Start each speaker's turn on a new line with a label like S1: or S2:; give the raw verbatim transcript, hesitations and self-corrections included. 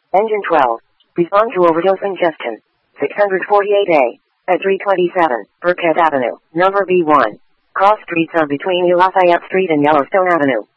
S1: Engine twelve. Respond to overdose ingestion. six forty-eight A. At three twenty-seven, Burkhead Avenue, number B one. Cross streets are between New Lafayette Street and Yellowstone Avenue.